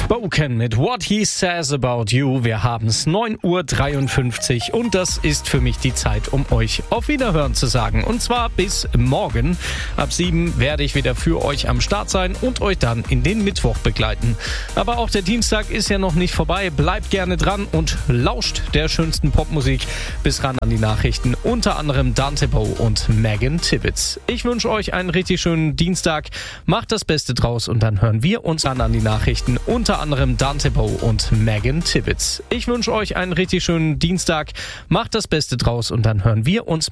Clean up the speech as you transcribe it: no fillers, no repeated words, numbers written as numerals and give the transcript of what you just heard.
Spoken mit What He Says About You. Wir haben es 9:53 Uhr und das ist für mich die Zeit, um euch auf Wiederhören zu sagen. Und zwar bis morgen. Ab 7 werde ich wieder für euch am Start sein und euch dann in den Mittwoch begleiten. Aber auch der Dienstag ist ja noch nicht vorbei. Bleibt gerne dran und lauscht der schönsten Popmusik bis ran an die Nachrichten. Unter anderem Dante Bowe und Megan Tibbetts. Ich wünsche euch einen richtig schönen Dienstag. Macht das Beste draus und dann hören wir uns an die Nachrichten. Unter anderem Dante Bowe und Megan Tibbetts. Ich wünsche euch einen richtig schönen Dienstag. Macht das Beste draus und dann hören wir uns